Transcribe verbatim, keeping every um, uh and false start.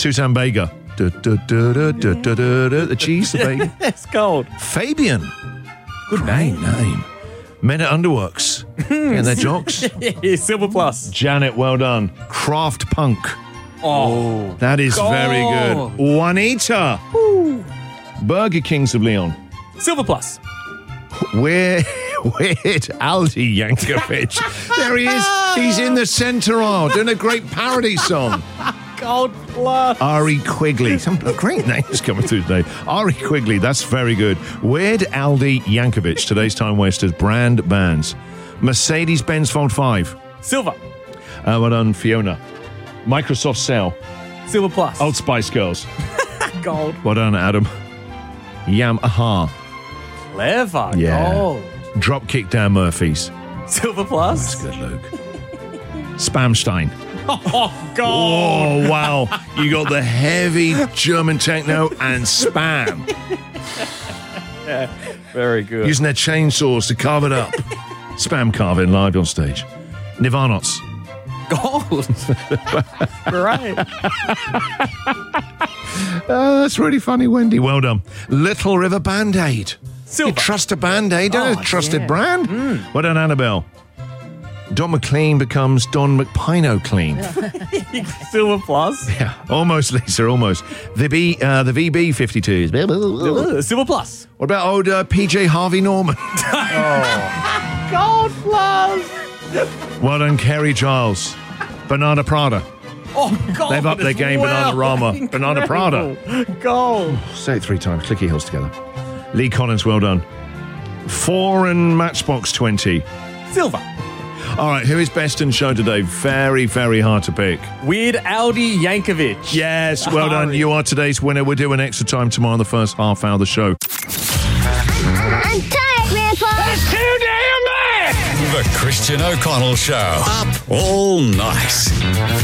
Suzanne Vega. Du, du, du, du, du, du, du, du. The cheese, the bacon. It's gold. Fabian. Good Great name. name. Men at Underworks. And their jocks. Yeah, Silver Plus. Janet, well done. Craft Punk. Oh. That is very Oh. good. Juanita. Burger Kings of Leon. Silver Plus. Weird, weird Aldi Yankovic. There he is. He's in the centre aisle doing a great parody song. Gold Plus. Ari Quigley. Some great names coming through today. Ari Quigley, that's very good. Weird Aldi Yankovic, today's Time Wasters, brand bands. Mercedes-Benz Fold five. Silver. Uh, well done, Fiona. Microsoft Cell. Silver Plus. Old Spice Girls. Gold. Well done, Adam. Yamaha. Clever. Yeah. Gold. Dropkick Dan Murphys. Silver Plus. That's good, Luke. Spamstein. Oh, gold. Oh, wow. You got the heavy German techno and spam. Yeah, very good. Using their chainsaws to carve it up. Spam carving live on stage. Nirvanots. Gold. Great. Oh, that's really funny, Wendy. Well done. Little River Band-Aid. Silver. You trust a Band-Aid, don't Oh, a trusted yeah. brand. Mm. Well done, Annabelle. Don McLean becomes Don McPino Clean. Silver Plus. Yeah, almost, Lisa, almost. The B, uh, the V B fifty-twos. What Silver Plus. about old uh, P J Harvey Norman? Gold Plus. Well done, Kerry Giles. Banana Prada. Oh, gold. They've upped their as game, well. Bananarama. Banana Prada. Incredible. Gold. Say it three times. Click your heels together. Lee Collins, well done. Four and Matchbox twenty. Silver. All right, who is best in show today? Very, very hard to pick. Weird Aldi Yankovic. Yes, well done. You are today's winner. We're doing extra time tomorrow in the first half hour of the show. I'm tired, Grandpa. That's too damn bad! The Christian O'Connell Show. Up all night.